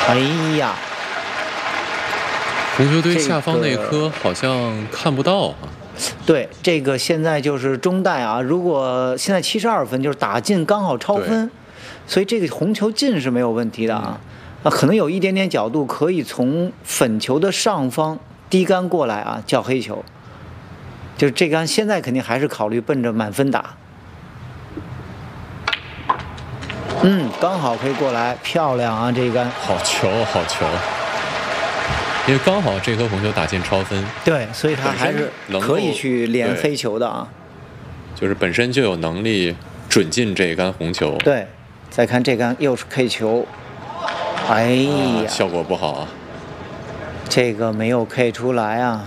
哎呀， 红球队下方那颗好像看不到啊。 对，这个现在就是中袋啊，如果现在72分，就是打进刚好超分，所以这个红球进是没有问题的啊。可能有一点点角度，可以从粉球的上方低杆过来啊，叫黑球。就是这杆现在肯定还是考虑奔着满分打。刚好可以过来，漂亮啊！这一杆好球，好球！因为刚好这颗红球打进超分， 对，所以他还是可以去连飞球的啊。 就是本身就有能力准进这一杆红球。 对，再看这杆又是 K 球，哎呀， 效果不好啊！ 这个没有 K 出来啊。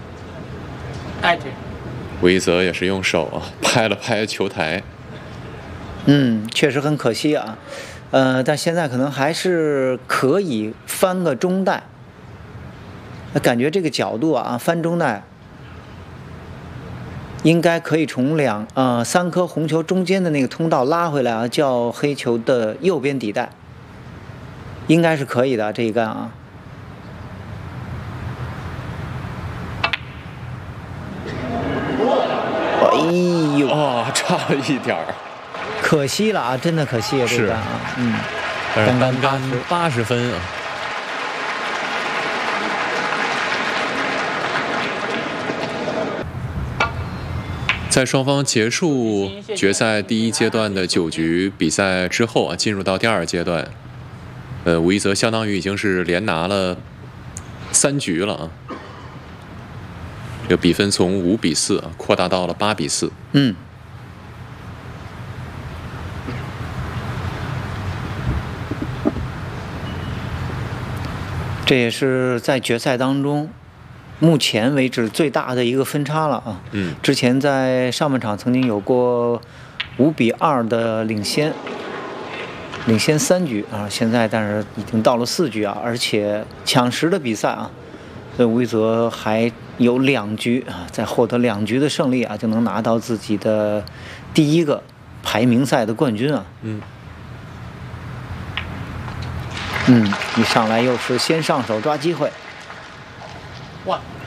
吴一泽也是用手啊拍了拍球台。 确实很可惜啊。但现在可能还是可以翻个中袋。感觉这个角度啊，翻中袋应该可以从3颗红球中间的那个通道拉回来啊，叫黑球的右边底袋，应该是可以的这一杆啊。哎呦， 差了一点儿， 可惜了啊，真的可惜啊，这杆啊， 但是单杆80分啊。在双方结束决赛第一阶段的9局比赛之后啊，进入到第2阶段，吴一泽相当于已经是连拿了3局了啊。这个比分从5比4啊扩大到了8比4。 这也是在决赛当中目前为止最大的一个分差了啊。之前在上半场曾经有过5比2的领先3局啊，现在但是已经到了4局啊，而且抢10的比赛啊，所以吴一泽还有2局啊，再获得2局的胜利啊，就能拿到自己的第1个排名赛的冠军啊。一上来又是先上手抓机会，